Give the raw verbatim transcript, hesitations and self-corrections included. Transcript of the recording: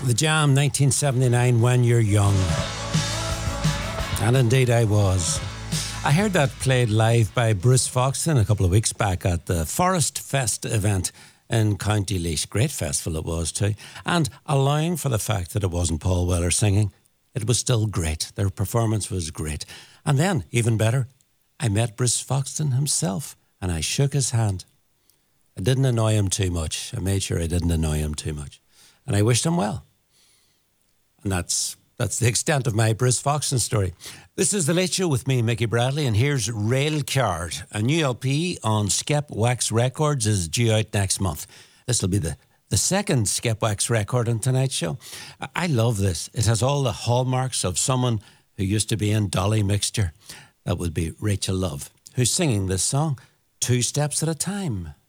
The Jam, nineteen seventy-nine, When You're Young. And indeed I was. I heard that played live by Bruce Foxton a couple of weeks back at the Forest Fest event in County Laois. Great festival it was too. And allowing for the fact that it wasn't Paul Weller singing, it was still great. Their performance was great. And then, even better, I met Bruce Foxton himself and I shook his hand. I didn't annoy him too much. I made sure I didn't annoy him too much. And I wished him well. And that's that's the extent of my Bruce Foxton story. This is The Late Show with me, Mickey Bradley, and here's Rail Card. A new L P on Skep Wax Records is due out next month. This will be the, the second Skep Wax record on tonight's show. I, I love this. It has all the hallmarks of someone who used to be in Dolly Mixture. That would be Rachel Love, who's singing this song, Two Steps at a Time.